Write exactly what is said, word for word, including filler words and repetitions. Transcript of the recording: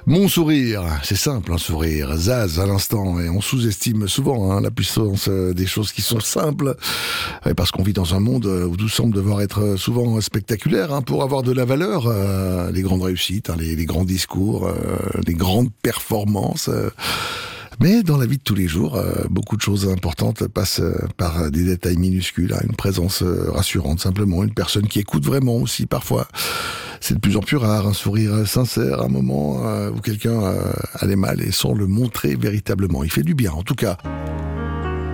Mon sourire, c'est simple, un sourire, Zaz à l'instant, et on sous-estime souvent hein, la puissance euh, des choses qui sont simples, euh, parce qu'on vit dans un monde euh, où tout semble devoir être euh, souvent spectaculaire hein, pour avoir de la valeur, euh, les grandes réussites, hein, les, les grands discours, euh, les grandes performances. Euh, mais dans la vie de tous les jours, euh, beaucoup de choses importantes passent euh, par des détails minuscules, hein, une présence euh, rassurante simplement, une personne qui écoute vraiment aussi parfois. C'est de plus en plus rare, un sourire sincère, un moment euh, où quelqu'un euh, allait mal et sans le montrer véritablement. Il fait du bien, en tout cas.